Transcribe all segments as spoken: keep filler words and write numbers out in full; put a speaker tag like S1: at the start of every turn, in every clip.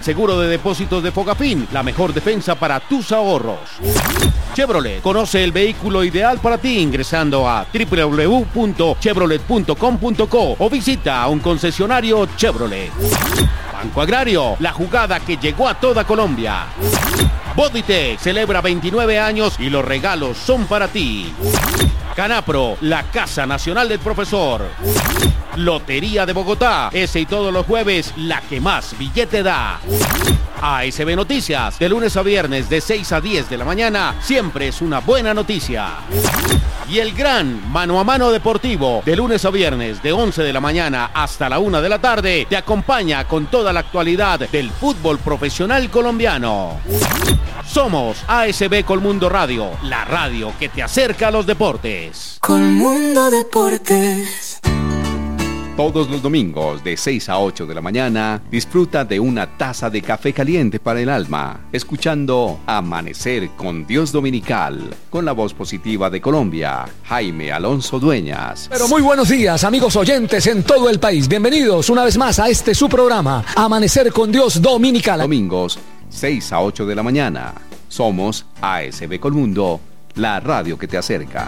S1: seguro de depósitos de Fogafín, la mejor defensa para tus ahorros. Chevrolet, conoce el vehículo ideal para ti ingresando a doble u doble u doble u punto chevrolet punto com punto co o visita a un concesionario Chevrolet. Banco Agrario, la jugada que llegó a toda Colombia. Boditec celebra veintinueve años y los regalos son para ti. Canapro, la Casa Nacional del Profesor. Lotería de Bogotá, ese y todos los jueves, la que más billete da. A S B Noticias, de lunes a viernes de seis a diez de la mañana, siempre es una buena noticia. Y el gran Mano a Mano Deportivo, de lunes a viernes de once de la mañana hasta la una de la tarde, te acompaña con toda la actualidad del fútbol profesional colombiano. Somos A S B Colmundo Radio, la radio que te acerca a los deportes.
S2: Colmundo Deportes.
S3: Todos los domingos de seis a ocho de la mañana, disfruta de una taza de café caliente para el alma, escuchando Amanecer con Dios Dominical, con la voz positiva de Colombia, Jaime Alonso Dueñas.
S4: Pero muy buenos días, amigos oyentes en todo el país. Bienvenidos una vez más a este su programa, Amanecer con Dios Dominical.
S3: Domingos, seis a ocho de la mañana. Somos A S B Colmundo, la radio que te acerca.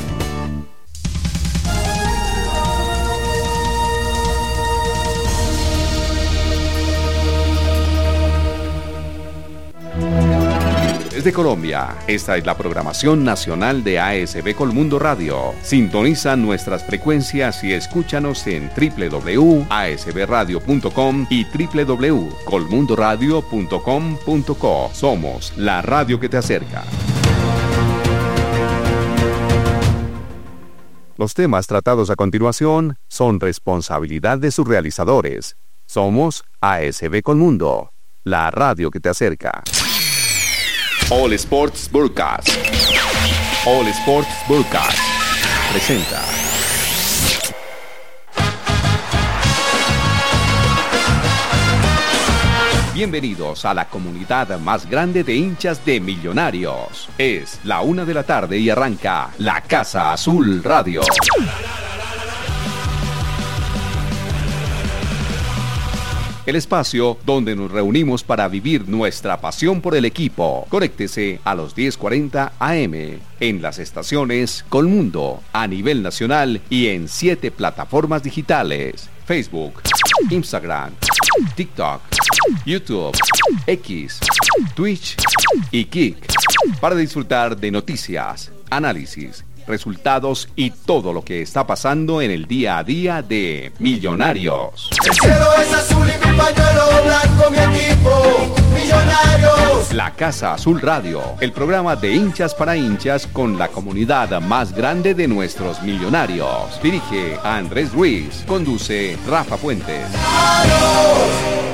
S3: Desde Colombia, esta es la programación nacional de A S B Colmundo Radio. Sintoniza nuestras frecuencias y escúchanos en doble u doble u doble u punto a s b radio punto com y doble u doble u doble u punto colmundo radio punto com punto co. Somos la radio que te acerca. Los temas tratados a continuación son responsabilidad de sus realizadores. Somos A S B Colmundo, la radio que te acerca. All Sports Broadcast. All Sports Broadcast presenta. Bienvenidos a la comunidad más grande de hinchas de Millonarios. Es la una de la tarde y arranca La Casa Azul Radio. El espacio donde nos reunimos para vivir nuestra pasión por el equipo. Conéctese a los diez cuarenta A M en las estaciones Colmundo a nivel nacional y en siete plataformas digitales: Facebook, Instagram, TikTok, YouTube, X, Twitch y Kick, para disfrutar de noticias, análisis, resultados y todo lo que está pasando en el día a día de Millonarios.
S5: El cielo es azul y mi pañuelo blanco, mi equipo, Millonarios.
S3: La Casa Azul Radio, el programa de hinchas para hinchas con la comunidad más grande de nuestros millonarios. Dirige a Andrés Ruiz, conduce Rafa Fuentes.
S5: ¡Millonarios!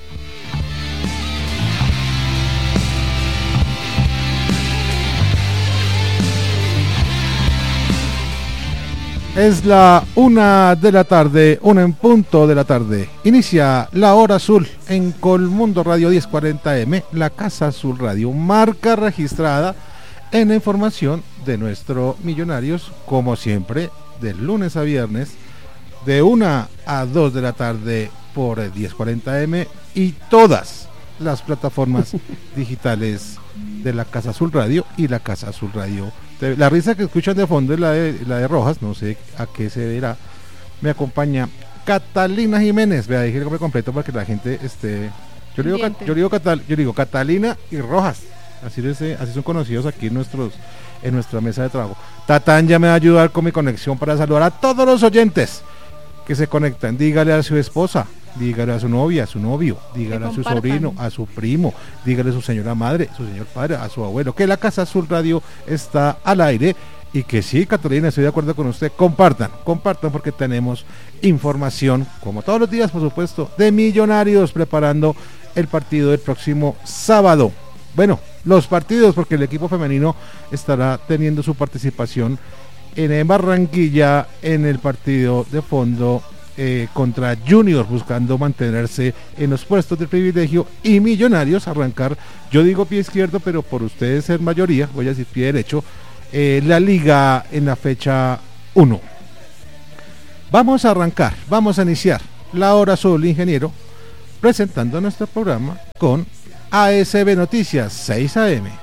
S6: Es la una de la tarde, una en punto de la tarde. Inicia la hora azul en Colmundo Radio diez cuarenta M, la Casa Azul Radio, marca registrada en la información de nuestro Millonarios, como siempre, de lunes a viernes, de una a dos de la tarde por diez cuarenta M y todas las plataformas digitales de la Casa Azul Radio y la Casa Azul Radio. La risa que escuchan de fondo es la de, la de Rojas, no sé a qué se verá. Me acompaña Catalina Jiménez. Vea, dije el nombre completo para que la gente esté. Yo le digo, yo le digo, Catal, yo le digo Catalina y Rojas. Así, les, así son conocidos aquí en, nuestros, en nuestra mesa de trabajo. Tatán ya me va a ayudar con mi conexión para saludar a todos los oyentes que se conectan. Dígale a su esposa, dígale a su novia, a su novio, dígale a su sobrino, a su primo, dígale a su señora madre, a su señor padre, a su abuelo, que la Casa Azul Radio está al aire y que sí, Catalina, estoy de acuerdo con usted, compartan, compartan porque tenemos información, como todos los días, por supuesto, de Millonarios preparando el partido del próximo sábado. Bueno, los partidos, porque el equipo femenino estará teniendo su participación en Barranquilla en el partido de fondo eh, contra Junior, buscando mantenerse en los puestos de privilegio, y Millonarios arrancar, yo digo pie izquierdo, pero por ustedes ser mayoría, voy a decir pie derecho, eh, la liga en la fecha uno. Vamos a arrancar, vamos a iniciar la hora azul, ingeniero, presentando nuestro programa con A S B Noticias seis A M.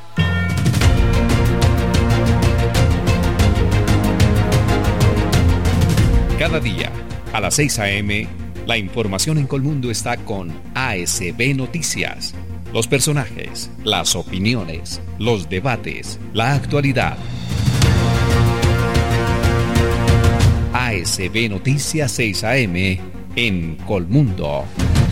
S3: Cada día, a las seis a eme, la información en Colmundo está con A S B Noticias. Los personajes, las opiniones, los debates, la actualidad. A S B Noticias seis a eme en Colmundo.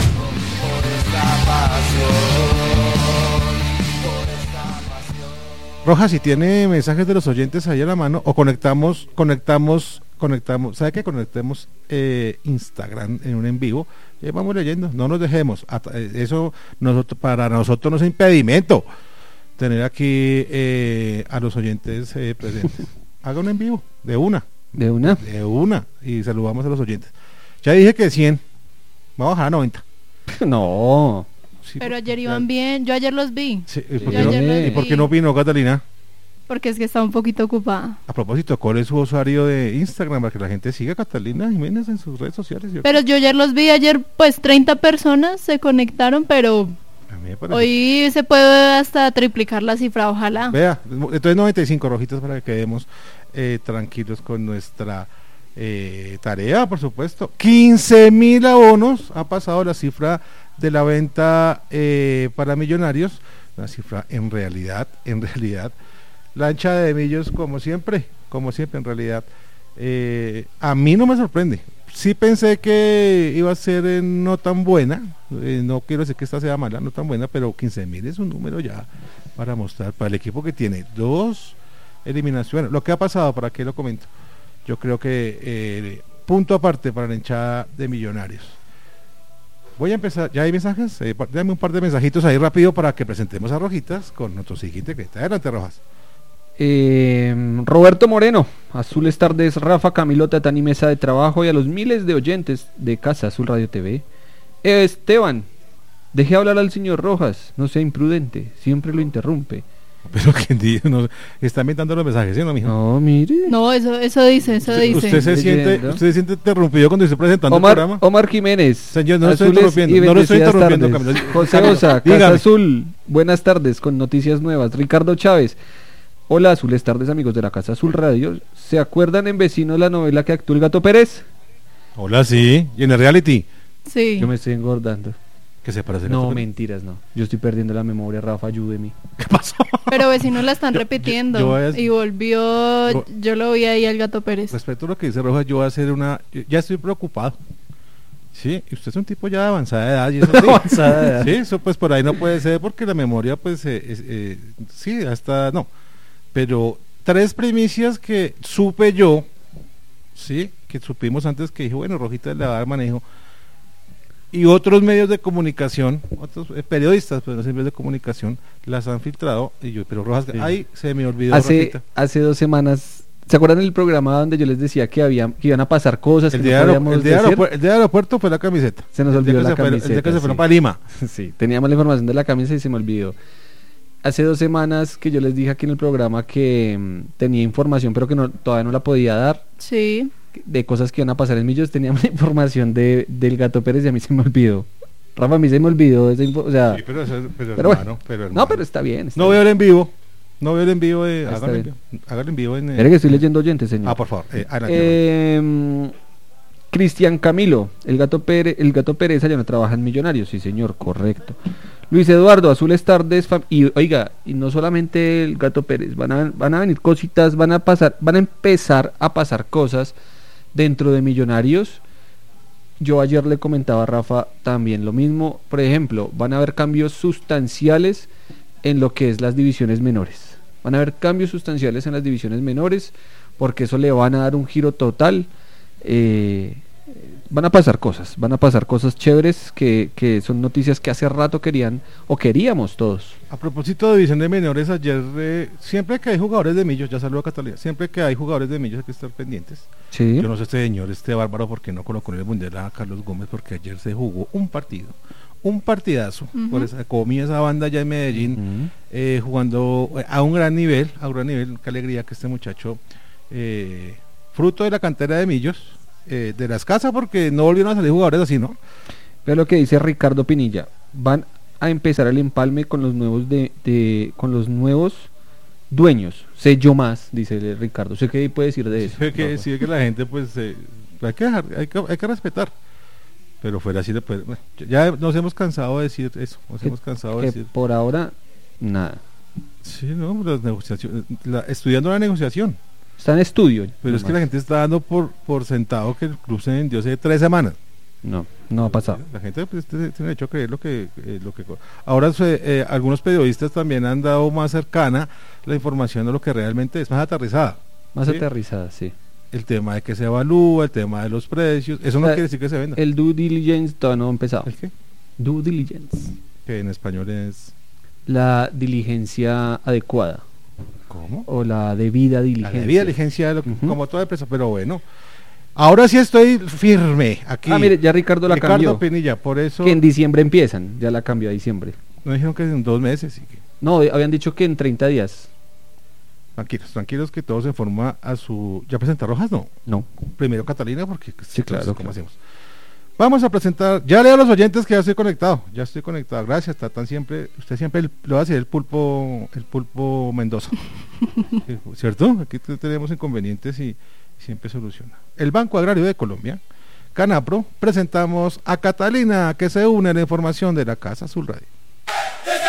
S6: Rojas, si tiene mensajes de los oyentes ahí a la mano, o conectamos, conectamos, conectamos, ¿sabe qué? Conectemos eh, Instagram en un en vivo, eh, vamos leyendo, no nos dejemos, eso nosotros, para nosotros no es impedimento tener aquí eh, a los oyentes eh, presentes. Haga un en vivo, de una.
S7: ¿De una?
S6: De una, y saludamos a los oyentes. Ya dije que cien, vamos a bajar a noventa.
S7: No.
S6: Sí,
S8: pero ayer iban bien, yo ayer los vi.
S6: Sí, ¿y por
S8: Yo
S6: qué no,
S8: ayer los
S6: ¿y por qué
S8: vi.
S6: no vino Catalina?
S8: Porque es que estaba un poquito ocupada.
S6: A propósito, ¿cuál es su usuario de Instagram para que la gente siga a Catalina Jiménez en sus redes sociales? Yo-
S8: Pero yo ayer los vi, ayer pues treinta personas se conectaron, pero
S6: A mí me parece-
S8: hoy se puede hasta triplicar la cifra, ojalá.
S6: Vea, entonces noventa y cinco rojitas para que quedemos eh, tranquilos con nuestra eh, tarea, por supuesto. quince mil abonos ha pasado la cifra de la venta eh, para millonarios, una cifra en realidad, en realidad, la hinchada de Millos como siempre, como siempre en realidad, eh, a mí no me sorprende. Sí pensé que iba a ser eh, no tan buena, eh, no quiero decir que esta sea mala, no tan buena, pero quince mil es un número ya para mostrar, para el equipo que tiene dos eliminaciones. Lo que ha pasado, ¿para qué lo comento? Yo creo que eh, punto aparte para la hinchada de Millonarios. Voy a empezar, ¿ya hay mensajes? Eh, pa- dame un par de mensajitos ahí rápido para que presentemos a Rojitas con nuestro siguiente cliente. Adelante, Rojas.
S7: Eh, Roberto Moreno, Azules Tardes, Rafa, Camilo, Tatani, Mesa de Trabajo y a los miles de oyentes de Casa Azul Radio T V. Eh, Esteban, deje hablar al señor Rojas, no sea imprudente, siempre lo interrumpe.
S6: Pero quién dice, no, está inventando los mensajes, ¿sí o no, mijo?
S7: No, mire.
S8: No, eso eso dice, eso
S6: Usted,
S8: dice.
S6: usted se siente,
S7: Leyendo.
S6: usted se siente interrumpido cuando estoy presentando
S7: Omar,
S6: el programa.
S7: Omar Jiménez.
S6: Señor, no lo estoy
S7: Azules
S6: interrumpiendo,
S7: y
S6: no lo estoy
S7: bendecidas
S6: interrumpiendo,
S7: tardes.
S6: Camilo.
S7: José
S6: Camilo,
S7: Osa, Casa
S6: dígame.
S7: Azul, buenas tardes con noticias nuevas. Ricardo Chávez, hola Azules Tardes, amigos de la Casa Azul Radio. ¿Se acuerdan en Vecinos la novela que actuó el Gato Pérez?
S6: Hola, sí, y en el reality.
S8: Sí.
S7: Yo me estoy engordando.
S6: ¿Qué se parece?
S7: No, mentiras, no. Yo estoy perdiendo la memoria, Rafa, ayúdeme.
S6: ¿Qué pasó?
S8: Pero vecinos la están
S6: Yo-
S8: repitiendo.
S6: yo- yo voy a-
S8: Y volvió,
S6: Yo-
S8: yo lo vi ahí al Gato Pérez.
S6: Respecto a lo que dice Rojas, yo voy a hacer una... yo ya estoy preocupado. Sí, y usted es un tipo ya de avanzada edad. Y eso, sí.
S7: Avanzada edad.
S6: Sí, eso pues por ahí no puede ser porque la memoria pues eh, es, eh, sí, hasta no. Pero tres primicias que supe yo, sí, que supimos antes que dije, bueno, Rojita le va a dar manejo. Y otros medios de comunicación, otros eh, periodistas, pero no medios de comunicación, las han filtrado. Y yo, pero Rojas,
S7: Sí.
S6: ay, se me olvidó.
S7: Hace,
S6: Rojita.
S7: hace dos semanas, ¿se acuerdan del programa donde yo les decía que había que iban a pasar cosas
S6: El
S7: que
S6: día,
S7: no
S6: de aero-
S7: podíamos
S6: el, día de
S7: decir?
S6: aeropuer- el día de aeropuerto fue la camiseta.
S7: Se nos
S6: El día
S7: olvidó
S6: que
S7: la
S6: se fue- El día
S7: camiseta,
S6: que se fueron
S7: sí.
S6: para Lima.
S7: Sí, teníamos la información de la camisa y se me olvidó. Hace dos semanas que yo les dije aquí en el programa que mm, tenía información, pero que no, todavía no la podía dar,
S8: Sí.
S7: de cosas que iban a pasar en Millos. Teníamos la información de, del Gato Pérez y a mí se me olvidó. Rafa, a mí se me olvidó esa info, o sea,
S6: Sí, pero, eso- pero
S7: pero
S6: hermano,
S7: bueno.
S6: pero
S7: no,
S6: hermano.
S7: pero está bien. Está
S6: No
S7: bien.
S6: veo el en vivo. No veo el en vivo. De,
S7: Está
S6: hágalo, en
S7: bien.
S6: vivo hágalo en vivo. En, eh,
S7: Espere que estoy leyendo oyentes, señor.
S6: Ah, por favor. Eh, adelante,
S7: Eh, Cristian Camilo, el gato Pérez, el gato Pereza ya no trabaja en Millonarios, sí señor, correcto. Luis Eduardo, Azules Tardes, fam- y oiga, y no solamente el gato Pérez, van a, van a venir cositas, van a pasar, van a empezar a pasar cosas dentro de Millonarios. Yo ayer le comentaba a Rafa también lo mismo, por ejemplo, van a haber cambios sustanciales en lo que es las divisiones menores. Van a haber cambios sustanciales en las divisiones menores, porque eso le van a dar un giro total. Eh, van a pasar cosas, van a pasar cosas chéveres que, que son noticias que hace rato querían o queríamos todos.
S6: A propósito de división de menores, ayer, eh, siempre que hay jugadores de Millos, ya saludo a Catalina, siempre que hay jugadores de Millos hay que estar pendientes.
S7: Sí.
S6: Yo no sé este señor, este bárbaro, por qué no colocó en el mundial a Carlos Gómez, porque ayer se jugó un partido, un partidazo,
S8: Ujú.
S6: por esa, comía esa banda allá en Medellín,
S7: Ujú.
S6: eh, jugando eh, a un gran nivel, a un gran nivel, qué alegría que este muchacho, eh, fruto de la cantera de Millos, eh, de las casas, porque no volvieron a salir jugadores así, ¿no?
S7: Vea lo que dice Ricardo Pinilla. Van a empezar el empalme con los nuevos de, de con los nuevos dueños. Sé yo más, dice Ricardo. ¿Sé qué puede decir de eso?
S6: Sí, que,
S7: No,
S6: sí, que la gente pues eh, hay, que dejar, hay, que, hay que respetar. Pero fuera así, pues, bueno, ya nos hemos cansado de decir eso. Nos
S7: que,
S6: hemos cansado de
S7: que
S6: decir.
S7: por ahora, nada.
S6: Sí, no, las negociaciones, la, estudiando la negociación.
S7: Está en estudio.
S6: Pero es que la gente está dando por, por sentado que el club se vendió hace tres semanas.
S7: No, no ha pasado.
S6: La gente pues, tiene derecho a creer lo que... Eh, lo que ahora eh, algunos periodistas también han dado más cercana la información de lo que realmente es, más aterrizada.
S7: Más
S6: ¿sí?
S7: aterrizada, sí.
S6: El tema de que se evalúa, el tema de los precios, eso
S7: O
S6: no
S7: sea,
S6: quiere decir que se venda.
S7: El due diligence todavía no ha empezado.
S6: ¿El qué?
S7: Due diligence.
S6: Que en español es...
S7: La diligencia adecuada.
S6: ¿Cómo?
S7: O la debida
S6: La
S7: diligencia.
S6: debida diligencia, lo que-
S7: Ujú.
S6: como toda empresa, pero bueno. Ahora sí estoy firme aquí.
S7: Ah, mire, ya Ricardo la
S6: Ricardo
S7: cambió.
S6: Pinilla, por eso...
S7: Que en diciembre empiezan. Ya la cambió a diciembre.
S6: No dijeron que en dos meses. Y que...
S7: No, habían dicho que en treinta días.
S6: Tranquilos, tranquilos que todo se forma a su... ¿Ya presenta Rojas? No.
S7: No.
S6: Primero Catalina, porque...
S7: Sí, claro,
S6: ¿cómo
S7: claro.
S6: hacemos? Vamos a presentar... Ya leo a los oyentes que ya estoy conectado. Ya estoy conectado. Gracias, Tatán siempre... Usted siempre el- lo va a decir el pulpo... El pulpo Mendoza. ¿Cierto? Aquí t- tenemos inconvenientes y siempre soluciona. El Banco Agrario de Colombia, Canapro, presentamos a Catalina, que se une a la información de la Casa Azul Radio.